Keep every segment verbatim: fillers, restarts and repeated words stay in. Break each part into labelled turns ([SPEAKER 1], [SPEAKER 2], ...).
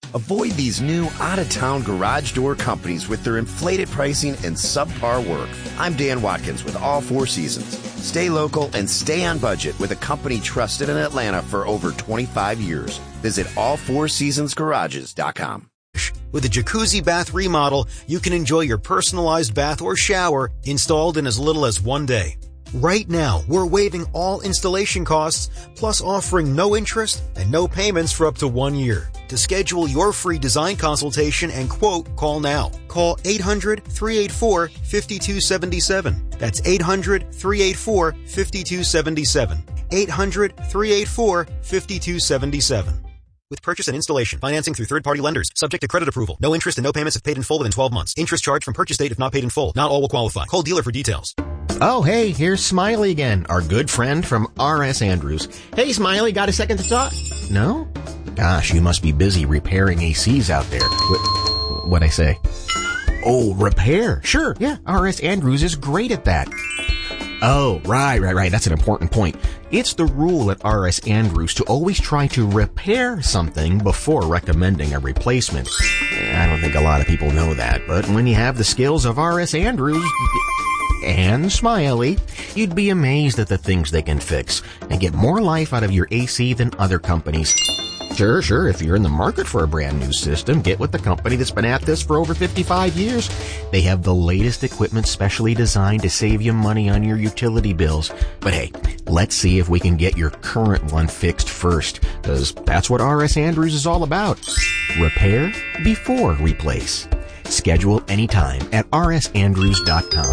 [SPEAKER 1] Avoid these new, out-of-town garage door companies with their inflated pricing and subpar work. I'm Dan Watkins with All Four Seasons. Stay local and stay on budget with a company trusted in Atlanta for over twenty-five years. Visit all four seasons garages dot com.
[SPEAKER 2] With a jacuzzi bath remodel, you can enjoy your personalized bath or shower installed in as little as one day. Right now, we're waiving all installation costs, plus offering no interest and no payments for up to one year. To schedule your free design consultation and quote, call now. Call eight hundred, three eight four, five two seven seven. That's eight hundred, three eight four, five two seven seven. eight hundred, three eight four, five two seven seven. With purchase and installation, financing through third-party lenders, subject to credit approval. No interest and no payments if paid in full within twelve months. Interest charged from purchase date if not paid in full. Not all will qualify. Call dealer for details.
[SPEAKER 3] Oh, hey, here's Smiley again, our good friend from R S Andrews. Hey, Smiley, got a second to talk? No? Gosh, you must be busy repairing A Cs out there. What, what'd I say? Oh, repair. Sure, yeah, R S Andrews is great at that. Oh, right, right, right. That's an important point. It's the rule at R S Andrews to always try to repair something before recommending a replacement. I don't think a lot of people know that, but when you have the skills of R S Andrews and Smiley, you'd be amazed at the things they can fix and get more life out of your A C than other companies. Sure, sure, if you're in the market for a brand new system, get with the company that's been at this for over fifty-five years. They have the latest equipment specially designed to save you money on your utility bills. But hey, let's see if we can get your current one fixed first, because that's what R S Andrews is all about. Repair before replace. Schedule anytime at r s andrews dot com.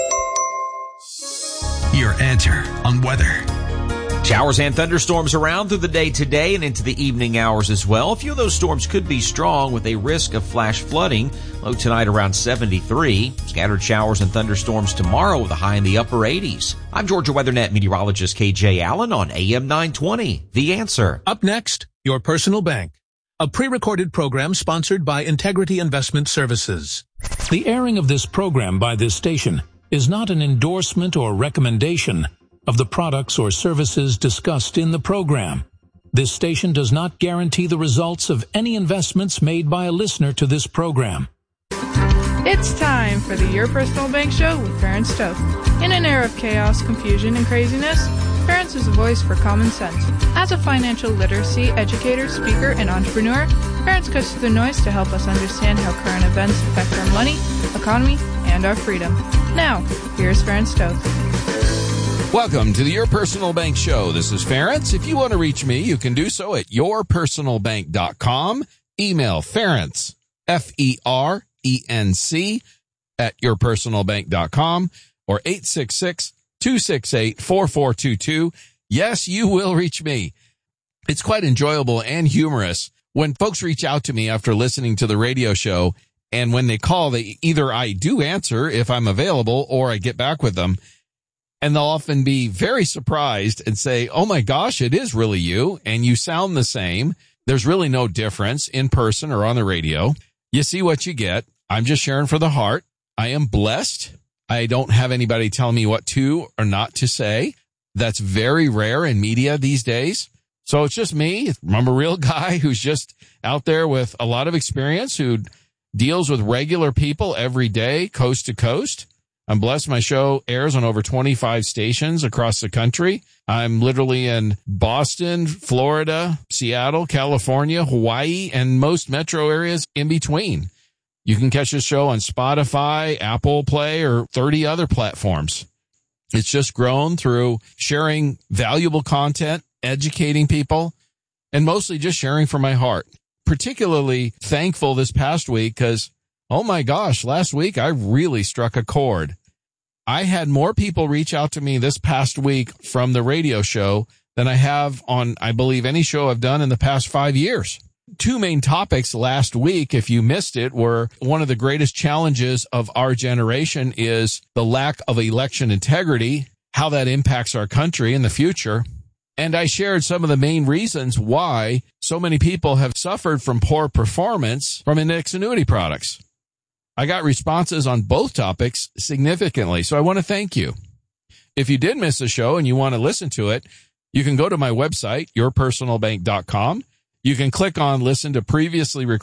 [SPEAKER 4] Your answer on weather.
[SPEAKER 5] Showers and thunderstorms around through the day today and into the evening hours as well. A few of those storms could be strong with a risk of flash flooding. Low tonight around seventy-three. Scattered showers and thunderstorms tomorrow with a high in the upper eighties. I'm Georgia WeatherNet meteorologist K J Allen on A M nine twenty. The Answer.
[SPEAKER 4] Up next, Your Personal Bank, a pre-recorded program sponsored by Integrity Investment Services. The airing of this program by this station is not an endorsement or recommendation of the products or services discussed in the program. This station does not guarantee the results of any investments made by a listener to this program.
[SPEAKER 6] It's time for the Your Personal Bank Show with Ferenc Toth. In an era of chaos, confusion, and craziness, Ferenc is a voice for common sense. As a financial literacy educator, speaker, and entrepreneur, Ferenc cuts through the noise to help us understand how current events affect our money, economy, and our freedom. Now, here's Ferenc Toth.
[SPEAKER 7] Welcome to the Your Personal Bank Show. This is Ferenc. If you want to reach me, you can do so at your personal bank dot com. Email Ferenc, F E R E N C, at your personal bank dot com or eight six six, two six eight, four four two two. Yes, you will reach me. It's quite enjoyable and humorous when folks reach out to me after listening to the radio show, and when they call, they either I do answer if I'm available or I get back with them. And they'll often be very surprised and say, oh my gosh, it is really you, and you sound the same. There's really no difference in person or on the radio. You see what you get. I'm just sharing for the heart. I am blessed. I don't have anybody tell me what to or not to say. That's very rare in media these days. So it's just me. I'm a real guy who's just out there with a lot of experience, who deals with regular people every day, coast to coast. I'm blessed my show airs on over twenty-five stations across the country. I'm literally in Boston, Florida, Seattle, California, Hawaii, and most metro areas in between. You can catch this show on Spotify, Apple Play, or thirty other platforms. It's just grown through sharing valuable content, educating people, and mostly just sharing from my heart. Particularly thankful this past week because, oh my gosh, last week I really struck a chord. I had more people reach out to me this past week from the radio show than I have on, I believe, any show I've done in the past five years. Two main topics last week, if you missed it, were one of the greatest challenges of our generation is the lack of election integrity, how that impacts our country in the future. And I shared some of the main reasons why so many people have suffered from poor performance from index annuity products. I got responses on both topics significantly, so I want to thank you. If you did miss the show and you want to listen to it, you can go to my website, your personal bank dot com. You can click on Listen to Previously Recorded